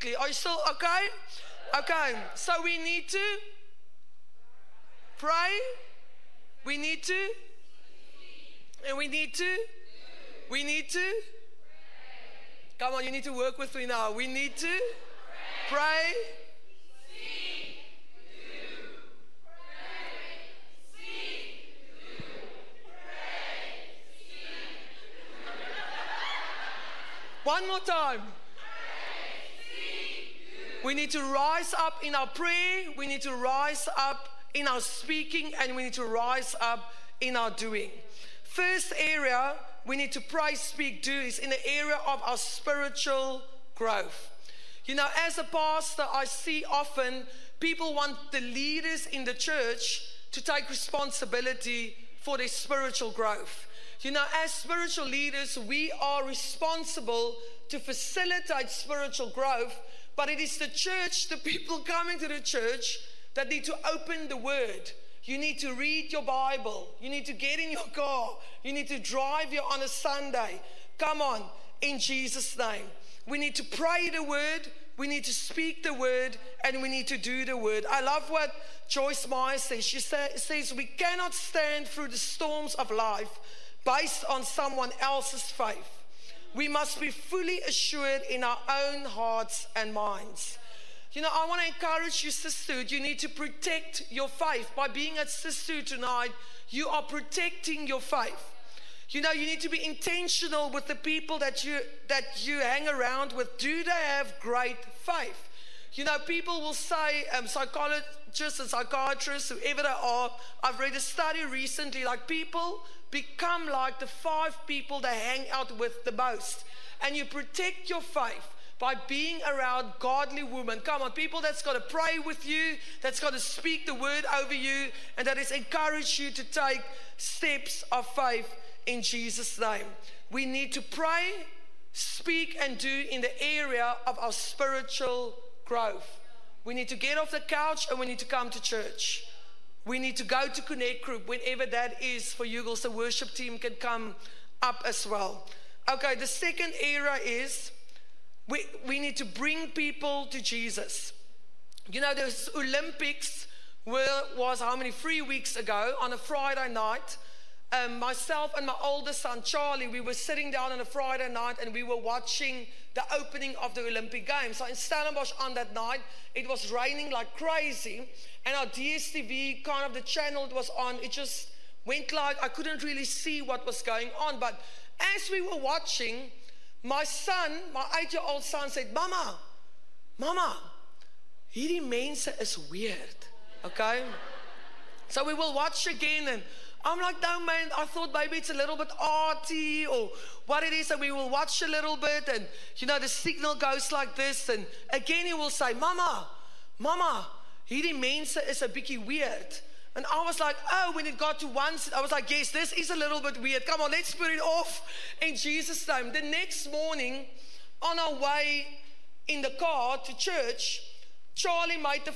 quickly. Are you still okay? Okay, so we need to pray. We need to. And we need to. We need to. Come on, you need to work with me now. We need to pray. One more time. We need to rise up in our prayer. We need to rise up in our speaking. And we need to rise up in our doing. First area we need to pray, speak, do is in the area of our spiritual growth. You know, as a pastor, I see often people want the leaders in the church to take responsibility for their spiritual growth. You know, as spiritual leaders, we are responsible to facilitate spiritual growth, but it is the church, the people coming to the church, that need to open the word. You need to read your Bible. You need to get in your car. You need to drive here on a Sunday. Come on, in Jesus' name. We need to pray the word. We need to speak the word, and we need to do the word. I love what Joyce Meyer says. She says, we cannot stand through the storms of life based on someone else's faith. We must be fully assured in our own hearts and minds. You know, I want to encourage you, sisterhood, you need to protect your faith. By being at sisterhood tonight, you are protecting your faith. You know, you need to be intentional with the people that you hang around with. Do they have great faith? You know, people will say, psychologists and psychiatrists, whoever they are, I've read a study recently, like people become like the 5 people they hang out with the most. And you protect your faith by being around godly women. Come on, people that's got to pray with you, that's got to speak the word over you, and that has encouraged you to take steps of faith in Jesus' name. We need to pray, speak, and do in the area of our spiritual growth. We need to get off the couch and we need to come to church. We need to go to Connect Group, whenever that is for you. The worship team can come up as well. Okay, the second area is we need to bring people to Jesus. You know, the Olympics was how many? 3 weeks ago on a Friday night. Myself and my oldest son, Charlie, we were sitting down on a Friday night and we were watching the opening of the Olympic Games. So in Stellenbosch on that night, it was raining like crazy. And our DSTV, kind of the channel it was on, it just went like, I couldn't really see what was going on. But as we were watching, my son, my 8-year-old son said, Mama, hierdie mense is weird. Okay? So we will watch again and I'm like, no man, I thought maybe it's a little bit arty or what it is, and we will watch a little bit, and you know, the signal goes like this, and again he will say, Mama, hierdie mense is a bietjie weird. And I was like, oh, when it got to once, I was like, yes, this is a little bit weird. Come on, let's put it off in Jesus' name. The next morning, on our way in the car to church, Charlie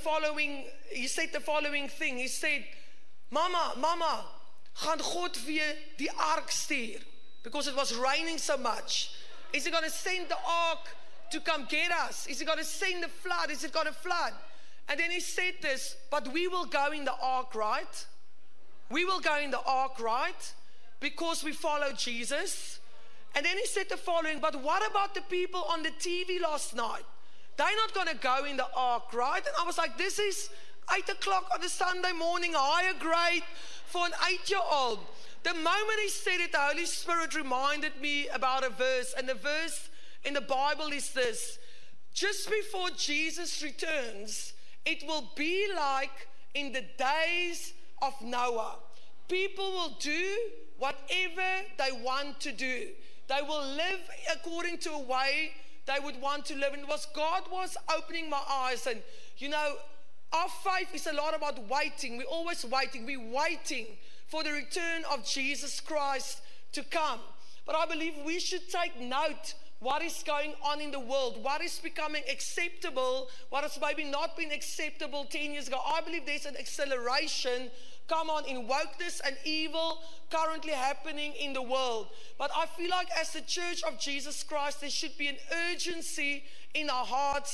he said the following thing. He said, Mama, gaan God weer die ark stuur? Because it was raining so much. Is he going to send the ark to come get us? Is he going to send the flood? Is it going to flood? And then he said this, but we will go in the ark, right? We will go in the ark, right? Because we follow Jesus. And then he said the following, but what about the people on the TV last night? They're not going to go in the ark, right? And I was like, this is 8 o'clock on a Sunday morning, higher grade for an 8-year-old. The moment he said it, the Holy Spirit reminded me about a verse. And the verse in the Bible is this: just before Jesus returns, it will be like in the days of Noah. People will do whatever they want to do. They will live according to a way they would want to live. And God was opening my eyes. And you know, our faith is a lot about waiting. We're always waiting. We're waiting for the return of Jesus Christ to come. But I believe we should take note what is going on in the world, what is becoming acceptable, what has maybe not been acceptable 10 years ago. I believe there's an acceleration, come on, in wokeness and evil currently happening in the world. But I feel like as the Church of Jesus Christ, there should be an urgency in our hearts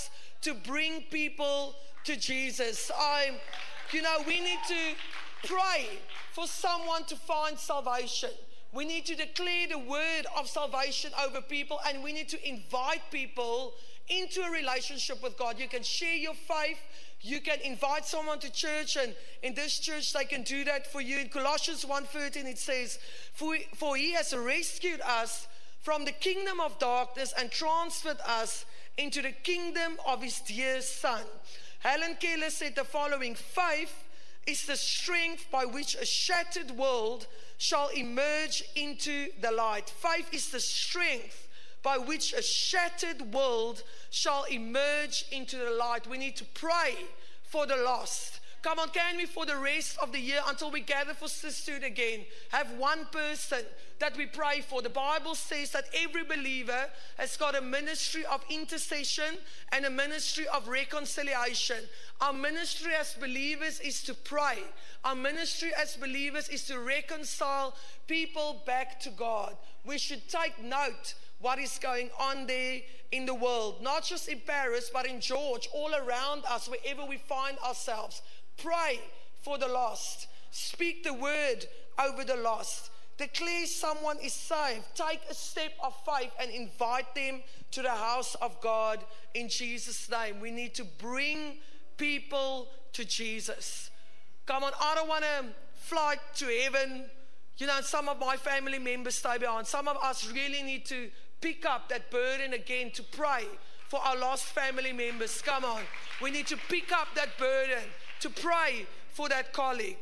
to bring people to Jesus. We need to pray for someone to find salvation. We need to declare the word of salvation over people, and we need to invite people into a relationship with God. You can share your faith. You can invite someone to church, and in this church they can do that for you. In Colossians 1:13 it says, for he has rescued us from the kingdom of darkness and transferred us into the kingdom of his dear Son. Helen Keller said the following: faith is the strength by which a shattered world shall emerge into the light. Faith is the strength by which a shattered world shall emerge into the light. We need to pray for the lost. Come on, can we for the rest of the year until we gather for Sisterhood again, have one person that we pray for? The Bible says that every believer has got a ministry of intercession and a ministry of reconciliation. Our ministry as believers is to pray. Our ministry as believers is to reconcile people back to God. We should take note what is going on there in the world, not just in Paris, but in George, all around us, wherever we find ourselves. Pray for the lost. Speak the word over the lost. Declare someone is saved. Take a step of faith and invite them to the house of God in Jesus' name. We need to bring people to Jesus. Come on, I don't want to fly to heaven. Some of my family members stay behind. Some of us really need to pick up that burden again to pray for our lost family members. Come on, we need to pick up that burden to pray for that colleague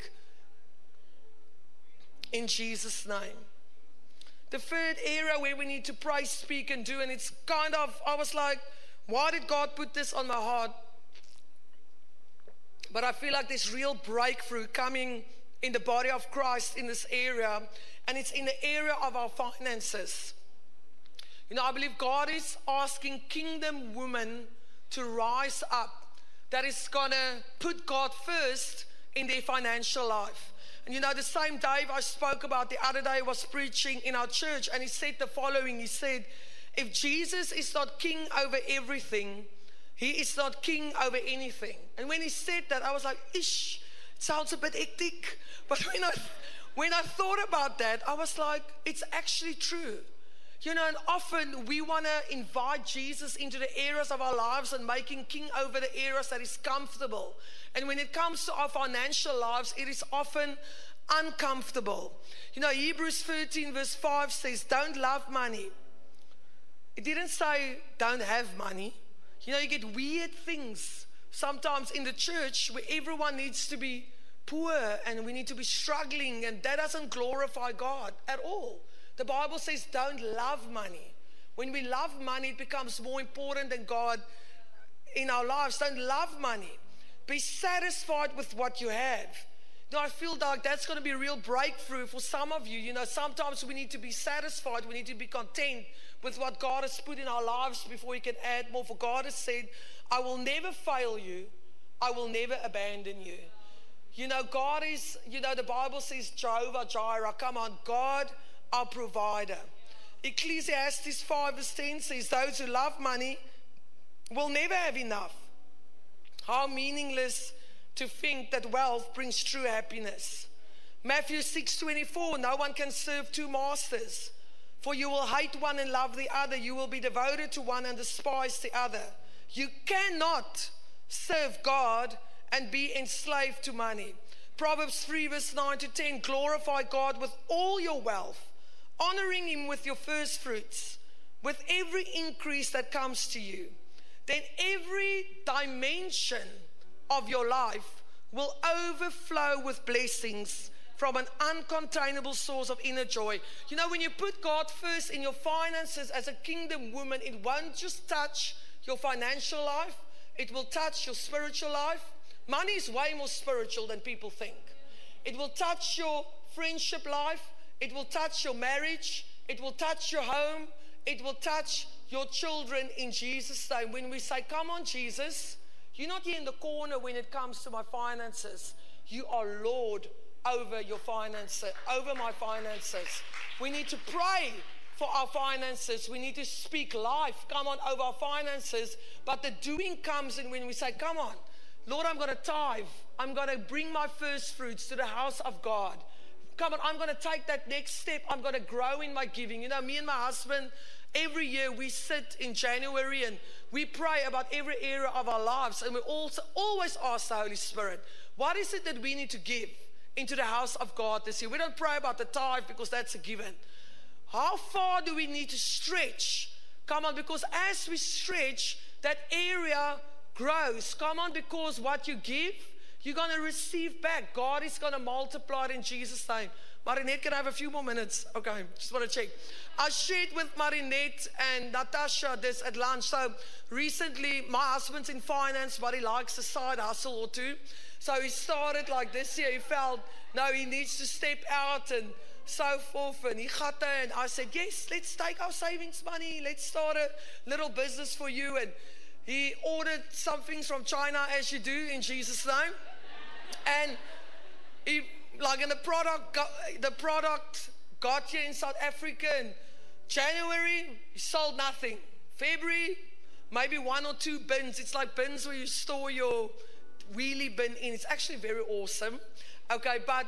in Jesus' name. The third area where we need to pray, speak, and do, and it's I was like, why did God put this on my heart? But I feel like there's real breakthrough coming in the body of Christ in this area, and it's in the area of our finances. I believe God is asking kingdom women to rise up that is going to put God first in their financial life. And the same Dave I spoke about the other day was preaching in our church, and he said the following. He said, if Jesus is not king over everything, he is not king over anything. And when he said that, I was like, ish, it sounds a bit hectic. But when I thought about that, I was like, it's actually true. And often we want to invite Jesus into the areas of our lives and make him king over the areas that is comfortable. And when it comes to our financial lives, it is often uncomfortable. Hebrews 13 verse 5 says, don't love money. It didn't say don't have money. You get weird things sometimes in the church where everyone needs to be poor and we need to be struggling, and that doesn't glorify God at all. The Bible says don't love money. When we love money, it becomes more important than God in our lives. Don't love money. Be satisfied with what you have. I feel like that's going to be a real breakthrough for some of you. Sometimes we need to be satisfied. We need to be content with what God has put in our lives before He can add more. For God has said, I will never fail you. I will never abandon you. God is, the Bible says Jehovah Jireh. Come on, God, our provider. Ecclesiastes 5 verse 10 says, those who love money will never have enough. How meaningless to think that wealth brings true happiness. Matthew 6:24, no one can serve two masters, for you will hate one and love the other. You will be devoted to one and despise the other. You cannot serve God and be enslaved to money. Proverbs 3 verse 9 to 10, glorify God with all your wealth, honoring Him with your first fruits, with every increase that comes to you. Then every dimension of your life will overflow with blessings from an uncontainable source of inner joy. When you put God first in your finances as a kingdom woman, it won't just touch your financial life, it will touch your spiritual life. Money is way more spiritual than people think. It will touch your friendship life, it will touch your marriage, it will touch your home, it will touch your children in Jesus' name. When we say, come on, Jesus, you're not here in the corner when it comes to my finances. You are Lord over your finances, over my finances. We need to pray for our finances. We need to speak life, come on, over our finances. But the doing comes in when we say, come on, Lord, I'm going to tithe. I'm going to bring my first fruits to the house of God. Come on, I'm going to take that next step. I'm going to grow in my giving. You know, me and my husband, every year we sit in January and we pray about every area of our lives. And we also always ask the Holy Spirit, what is it that we need to give into the house of God this year? We don't pray about the tithe because that's a given. How far do we need to stretch? Come on, because as we stretch, that area grows. Come on, because what you give, you're going to receive back. God is going to multiply it in Jesus' name. Marinette, can I have a few more minutes? Okay, just want to check. I shared with Marinette and Natasha this at lunch. So recently, my husband's in finance, but he likes a side hustle or two. So he started like this year. He felt, no, he needs to step out and so forth. And he got there, and I said, yes, let's take our savings money. Let's start a little business for you. And he ordered some things from China, as you do, in Jesus' name. And he, like, in the product got here in South Africa in January, he sold nothing. February, maybe 1 or 2 bins. It's like bins where you store your wheelie bin in. It's actually very awesome. Okay, but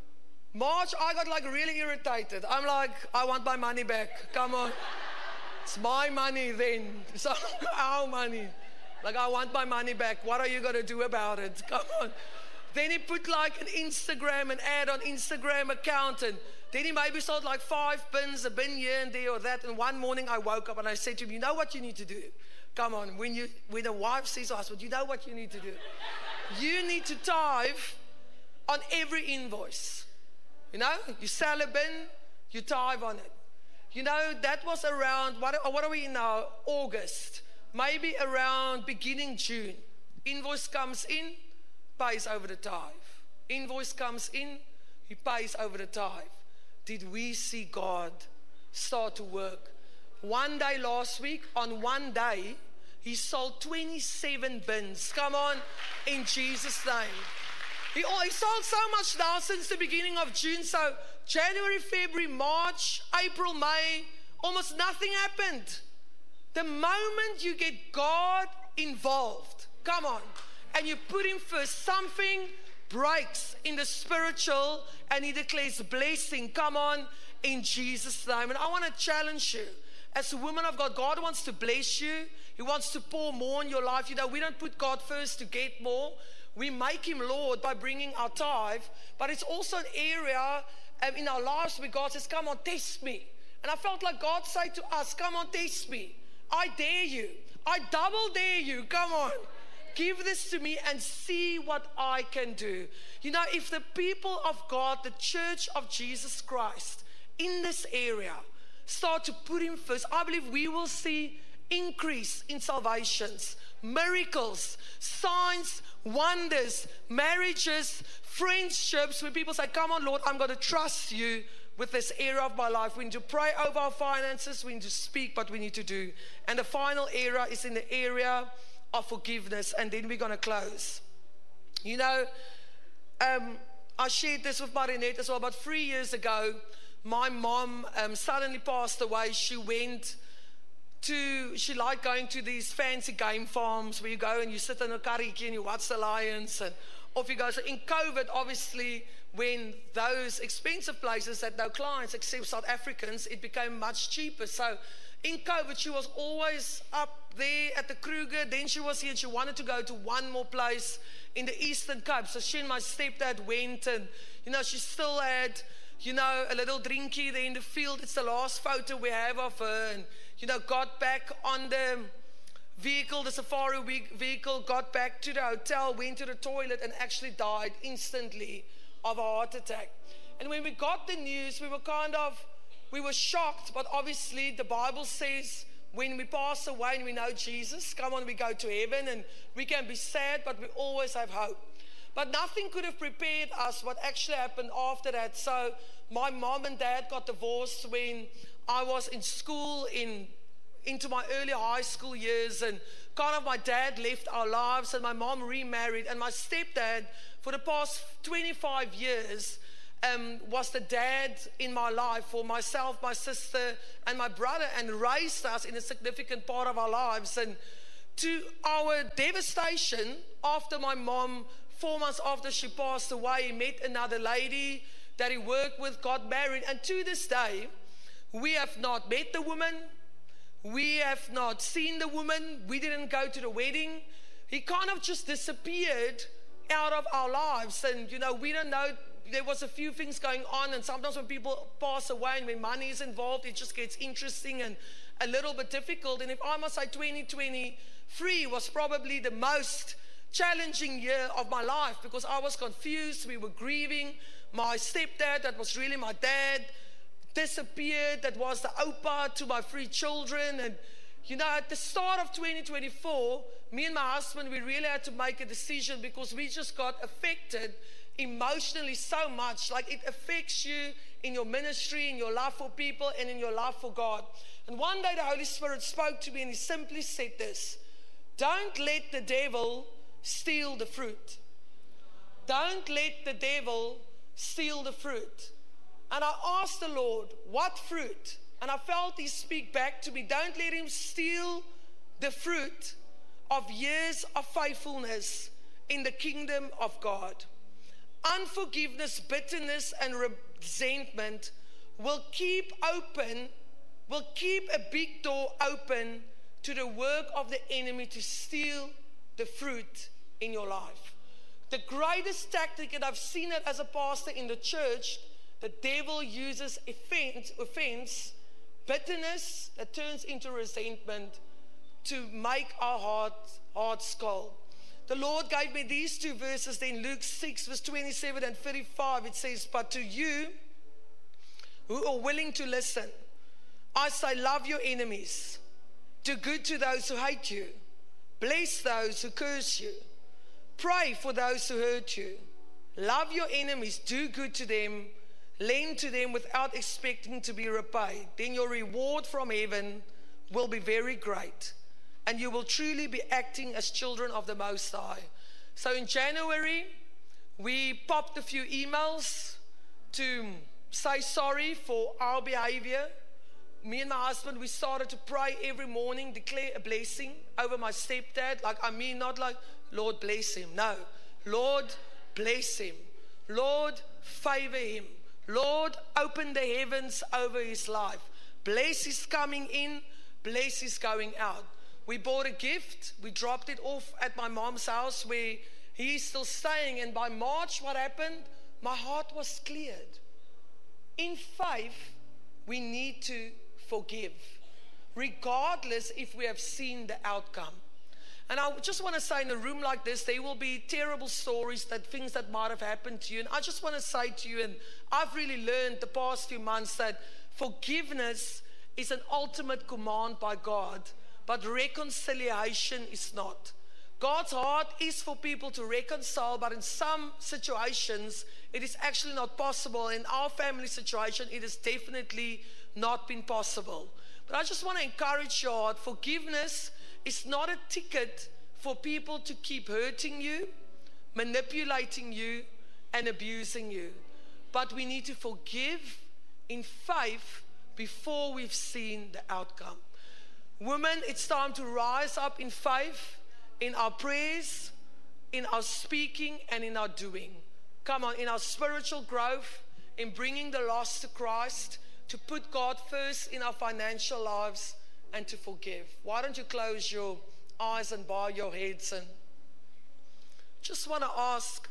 March, I got like really irritated. I'm like, I want my money back. Come on. It's my money then. It's our money. Like, I want my money back. What are you going to do about it? Come on. Then he put like an ad on Instagram account, and then he maybe sold like 5 bins, a bin here and there or that. And one morning I woke up and I said to him, you know what you need to do? Come on, when a wife says to us, you know what you need to do? You need to tithe on every invoice. You know, you sell a bin, you tithe on it. You know, that was around, what are we in now? August. Maybe around beginning June. Invoice comes in, pays over the tithe. Invoice comes in, he pays over the tithe. Did we see God start to work? One day last week, on one day, he sold 27 bins. Come on, in Jesus' name. He sold so much now since the beginning of June. So January, February, March, April, May, almost nothing happened. The moment you get God involved, come on, and you put him first, something breaks in the spiritual and he declares blessing. Come on, in Jesus' name. And I want to challenge you. As a woman of God, God wants to bless you. He wants to pour more in your life. You know, we don't put God first to get more. We make him Lord by bringing our tithe. But it's also an area in our lives where God says, come on, test me. And I felt like God said to us, come on, test me. I dare you. I double dare you. Come on. Give this to me and see what I can do. You know, if the people of God, the church of Jesus Christ in this area start to put him first, I believe we will see increase in salvations, miracles, signs, wonders, marriages, friendships, where people say, come on, Lord, I'm going to trust you with this area of my life. We need to pray over our finances, we need to speak, but we need to do. And the final area is in the area of forgiveness, and then we're going to close. You know, I shared this with Marinette as well. About 3 years ago, my mom suddenly passed away. She liked going to these fancy game farms where you go and you sit in a kariki and you watch the lions and off you go. So in COVID, obviously, when those expensive places had no clients except South Africans, it became much cheaper. So in COVID, she was always up there at the Kruger. Then she was here and she wanted to go to one more place in the Eastern Cape. So she and my stepdad went, and, you know, she still had, you know, a little drinky there in the field. It's the last photo we have of her. And, you know, got back on the vehicle, the safari vehicle, got back to the hotel, went to the toilet, and actually died instantly of a heart attack. And when we got the news, we were shocked, but obviously the Bible says when we pass away and we know Jesus, come on, we go to heaven, and we can be sad, but we always have hope. But nothing could have prepared us what actually happened after that. So my mom and dad got divorced when I was in school, into my early high school years, and kind of my dad left our lives and my mom remarried, and my stepdad for the past 25 years was the dad in my life for myself, my sister, and my brother, and raised us in a significant part of our lives. And to our devastation, after my mom, 4 months after she passed away, he met another lady that he worked with, got married, and to this day, we have not met the woman. We have not seen the woman. We didn't go to the wedding. He kind of just disappeared out of our lives. And, we don't know. There was a few things going on. And sometimes when people pass away and when money is involved, it just gets interesting and a little bit difficult. And if I must say, 2023 was probably the most challenging year of my life because I was confused. We were grieving. My stepdad, that was really my dad, disappeared. That was the opa to my 3 children. And at the start of 2024, me and my husband, we really had to make a decision because we just got affected emotionally so much. Like, it affects you in your ministry, in your love for people, and in your love for God. And one day the Holy Spirit spoke to me and he simply said this: don't let the devil steal the fruit. Don't let the devil steal the fruit. And I asked the Lord, what fruit? And I felt he speak back to me, don't let him steal the fruit of years of faithfulness in the kingdom of God. Unforgiveness, bitterness, and resentment will keep a big door open to the work of the enemy to steal the fruit in your life. The greatest tactic, and I've seen it as a pastor in the church, the devil uses offense, bitterness that turns into resentment to make our hearts cold. The Lord gave me these 2 verses in Luke 6, verse 27 and 35. It says, but to you who are willing to listen, I say, love your enemies, do good to those who hate you, bless those who curse you, pray for those who hurt you, love your enemies, do good to them, lend to them without expecting to be repaid. Then your reward from heaven will be very great, and you will truly be acting as children of the Most High. So in January, we popped a few emails to say sorry for our behavior. Me and my husband, we started to pray every morning, declare a blessing over my stepdad. Not like, Lord, bless him. No, Lord, bless him. Lord, favor him. Lord, open the heavens over his life. Bless his coming in, bless his going out. We bought a gift. We dropped it off at my mom's house where he's still staying. And by March, what happened? My heart was cleared. In faith, we need to forgive, regardless if we have seen the outcome. And I just want to say, in a room like this, there will be terrible stories, things that might have happened to you. And I just want to say to you, and I've really learned the past few months, that forgiveness is an ultimate command by God, but reconciliation is not. God's heart is for people to reconcile, but in some situations, it is actually not possible. In our family situation, it has definitely not been possible. But I just want to encourage your heart. Forgiveness is not a ticket for people to keep hurting you, manipulating you, and abusing you. But we need to forgive in faith before we've seen the outcome. Women, it's time to rise up in faith, in our prayers, in our speaking, and in our doing. Come on, in our spiritual growth, in bringing the lost to Christ, to put God first in our financial lives, and to forgive. Why don't you close your eyes and bow your heads, and just want to ask,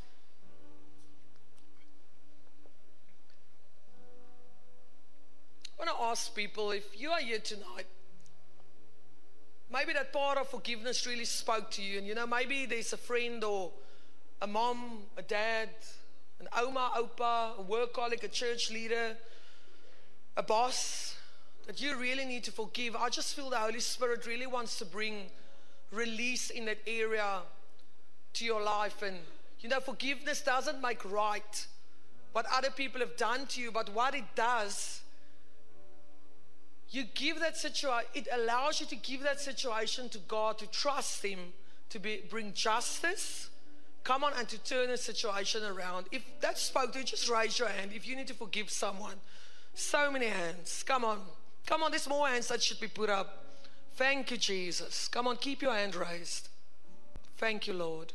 people, if you are here tonight, maybe that part of forgiveness really spoke to you, and maybe there's a friend or a mom, a dad, an oma, opa, a work colleague, a church leader, a boss that you really need to forgive. I just feel the Holy Spirit really wants to bring release in that area to your life. And forgiveness doesn't make right what other people have done to you, but what it does, you give that situation, it allows you to give that situation to God, to trust Him to bring justice, Come on, and to turn a situation around. If that spoke to you, just raise your hand. If you need to forgive someone. So many hands. Come on. Come on, there's more hands that should be put up. Thank you, Jesus. Come on, keep your hand raised. Thank you, Lord.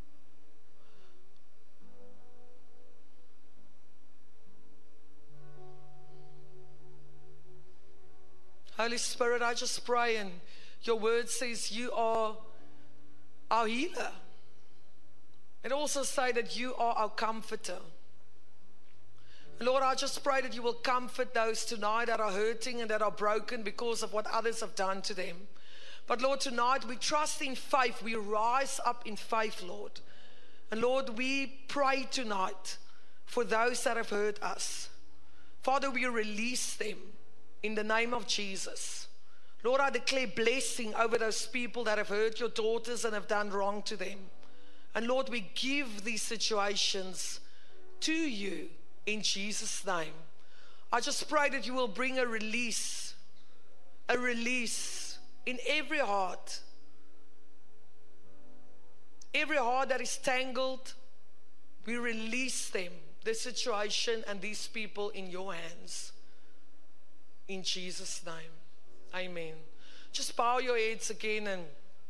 Holy Spirit, I just pray, and your word says you are our healer. It also says that you are our comforter. Lord, I just pray that you will comfort those tonight that are hurting and that are broken because of what others have done to them. But Lord, tonight we trust in faith. We rise up in faith, Lord. And Lord, we pray tonight for those that have hurt us. Father, we release them in the name of Jesus. Lord, I declare blessing over those people that have hurt your daughters and have done wrong to them. And Lord, we give these situations to you in Jesus' name. I just pray that you will bring a release in every heart that is tangled. We release them, the situation and these people, in your hands. In Jesus' name, amen. Just bow your heads again. And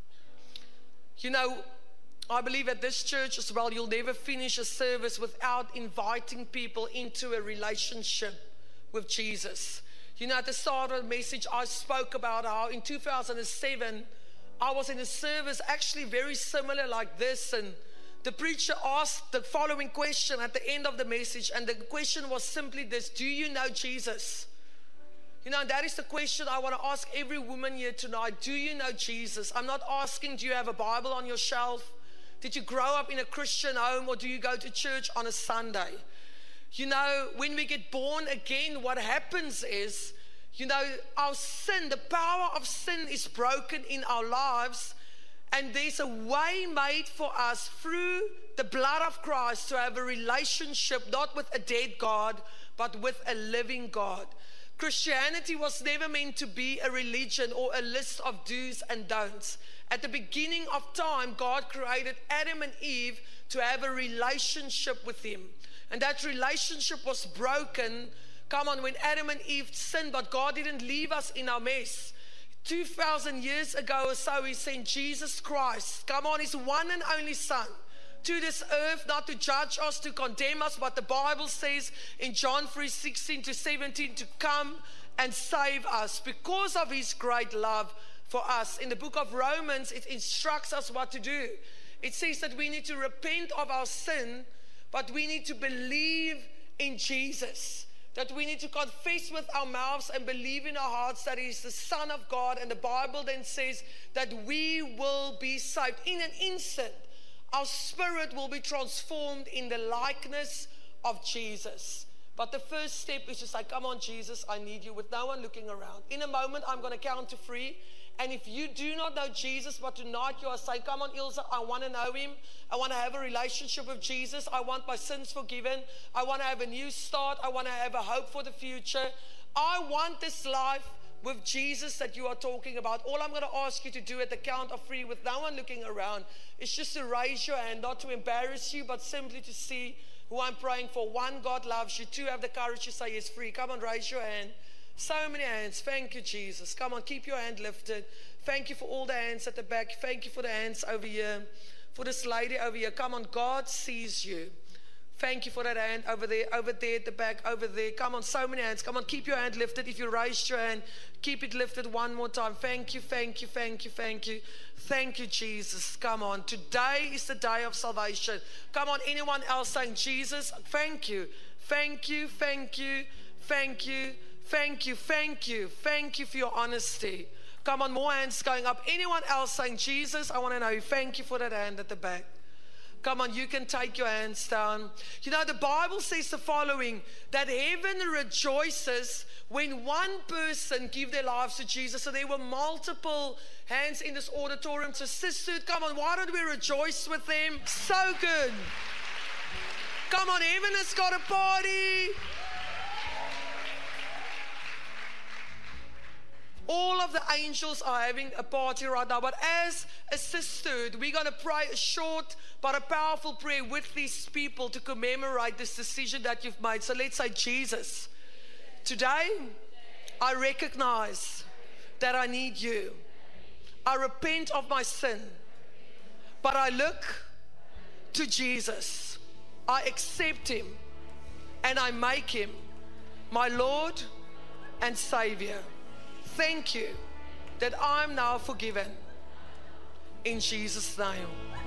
you know, I believe at this church as well, you'll never finish a service without inviting people into a relationship with Jesus. You know, at the start of the message, I spoke about how in 2007, I was in a service actually very similar like this, and the preacher asked the following question at the end of the message, and the question was simply this: do you know Jesus? You know, that is the question I want to ask every woman here tonight. Do you know Jesus? I'm not asking, do you have a Bible on your shelf? Did you grow up in a Christian home, or do you go to church on a Sunday? You know, when we get born again, what happens is, you know, our sin, the power of sin is broken in our lives, and there's a way made for us through the blood of Christ to have a relationship, not with a dead God, but with a living God. Christianity was never meant to be a religion or a list of do's and don'ts. At the beginning of time, God created Adam and Eve to have a relationship with him. And that relationship was broken, come on, when Adam and Eve sinned, but God didn't leave us in our mess. 2,000 years ago or so, he sent Jesus Christ, come on, his one and only Son, to this earth, not to judge us, to condemn us, but the Bible says in John 3:16-17 to come and save us because of his great love for us. In the book of Romans, it instructs us what to do. It says that we need to repent of our sin, but we need to believe in Jesus. That we need to confess with our mouths and believe in our hearts that he is the Son of God. And the Bible then says that we will be saved. In an instant, our spirit will be transformed in the likeness of Jesus. But the first step is to say, come on, Jesus, I need you, with no one looking around. In a moment, I'm going to count to 3. And if you do not know Jesus, but tonight you are saying, come on, Ilse, I want to know him. I want to have a relationship with Jesus. I want my sins forgiven. I want to have a new start. I want to have a hope for the future. I want this life with Jesus that you are talking about. All I'm going to ask you to do at the count of 3, with no one looking around, is just to raise your hand, not to embarrass you, but simply to see who I'm praying for. 1, God loves you. 2, have the courage to say yes, 3. Come on, raise your hand. So many hands. Thank you, Jesus. Come on, keep your hand lifted. Thank you for all the hands at the back. Thank you for the hands over here. For this lady over here. Come on, God sees you. Thank you for that hand over there at the back, over there. Come on, so many hands. Come on, keep your hand lifted. If you raised your hand, keep it lifted one more time. Thank you, thank you, thank you, thank you. Thank you, Jesus. Come on, today is the day of salvation. Come on, anyone else saying, Jesus, thank you, thank you, thank you, thank you. Thank you, thank you, thank you for your honesty. Come on, more hands going up. Anyone else saying, Jesus, I want to know you. Thank you for that hand at the back. Come on, you can take your hands down. You know, the Bible says the following, that heaven rejoices when one person gives their lives to Jesus. So there were multiple hands in this auditorium. So sisterhood, come on, why don't we rejoice with them? So good. Come on, heaven has got a party. All of the angels are having a party right now. But as a sisterhood, we're going to pray a short but a powerful prayer with these people to commemorate this decision that you've made. So let's say, Jesus, today I recognize that I need you. I repent of my sin, but I look to Jesus. I accept him and I make him my Lord and Savior. Thank you that I'm now forgiven. In Jesus' name.